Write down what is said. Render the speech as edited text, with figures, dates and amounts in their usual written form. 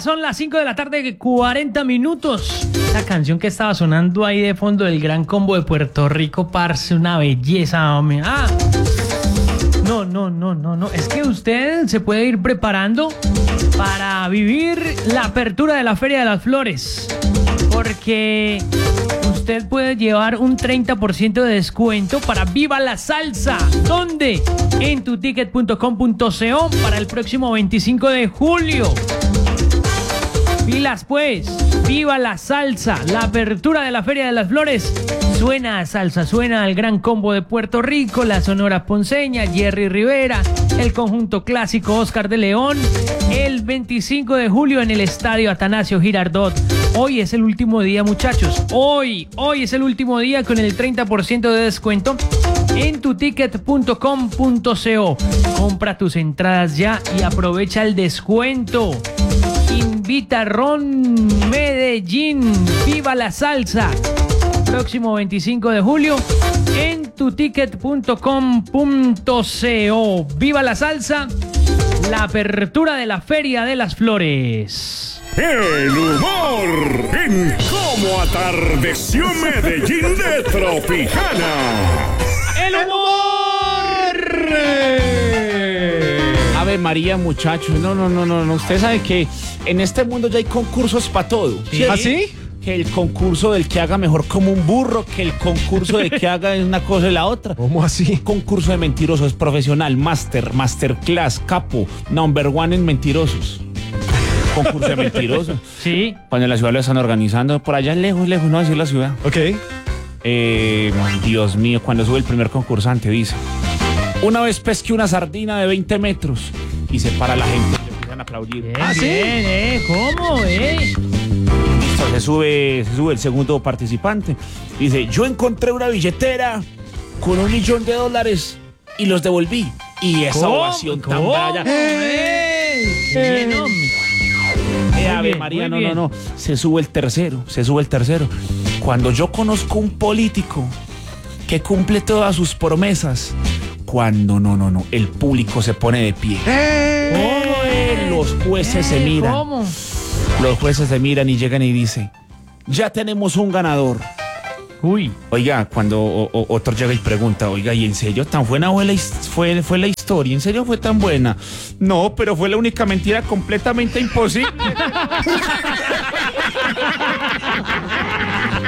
son las 5 de la tarde, 40 minutos. La canción que estaba sonando ahí de fondo del Gran Combo de Puerto Rico, parce, una belleza, hombre. No. Es que usted se puede ir preparando para vivir la apertura de la Feria de las Flores. Porque usted puede llevar un 30% de descuento para Viva la Salsa. ¿Dónde? En tuticket.com.co para el próximo 25 de julio. Pilas pues, Viva la Salsa, la apertura de la Feria de las Flores. Suena a salsa, suena al Gran Combo de Puerto Rico, la Sonora Ponceña, Jerry Rivera, el conjunto clásico Oscar de León, el 25 de julio en el Estadio Atanasio Girardot. Hoy es el último día, muchachos. Hoy es el último día con el 30% de descuento en tuticket.com.co. Compra tus entradas ya y aprovecha el descuento. Invita Ron Medellín, Viva la Salsa. Próximo 25 de julio en tuticket.com.co. Viva la Salsa, la apertura de la Feria de las Flores. El humor en Cómo Atardeció Medellín de Tropicana. ¡El humor! Ave María, muchachos. No. Usted sabe que en este mundo ya hay concursos para todo. ¿Sí? ¿Ah, sí? Que el concurso del que haga mejor como un burro, que el concurso de que haga una cosa y la otra. ¿Cómo así? Concurso de mentirosos, profesional, masterclass, capo, number one en mentirosos. Concurso de mentirosos. Sí. Cuando en la ciudad lo están organizando, por allá lejos, no decir la ciudad. Ok. Dios mío, cuando sube el primer concursante dice: una vez pesqué una sardina de 20 metros y se para la gente y empiezan a aplaudir. Bien, bien, ¿cómo, Listo, se sube el segundo participante. Dice: yo encontré una billetera con $1 millón y los devolví. Y esa ovación tan braya. Bien, hombre. Ave bien, María, muy bien. no. Se sube el tercero. Cuando yo conozco un político que cumple todas sus promesas, cuando el público se pone de pie. Los jueces se miran. ¿Cómo? Los jueces se miran y llegan y dicen: ya tenemos un ganador. Uy. Oiga, cuando otro llega y pregunta: oiga, ¿y en serio tan buena fue la historia? ¿En serio fue tan buena? No, pero fue la única mentira completamente imposible.